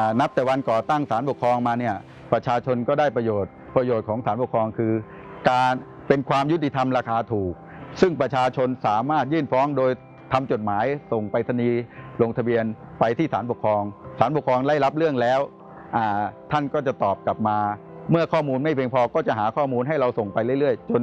นับแต่วันก่อตั้งศาลปกครองมาเนี่ยประชาชนก็ได้ประโยชน์ของศาลปกครองคือการเป็นความยุติธรรมราคาถูกซึ่งประชาชนสามารถยื่นฟ้องโดยทำจดหมายส่งไปรษณีย์ลงทะเบียนไปที่ศาลปกครองศาลปกครองได้รับเรื่องแล้วท่านก็จะตอบกลับมาเมื่อข้อมูลไม่เพียงพอก็จะหาข้อมูลให้เราส่งไปเรื่อยๆจน